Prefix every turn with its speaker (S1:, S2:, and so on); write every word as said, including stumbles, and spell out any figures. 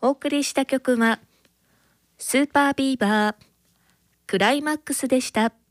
S1: お送りした曲はスーパービーバークライマックスでした。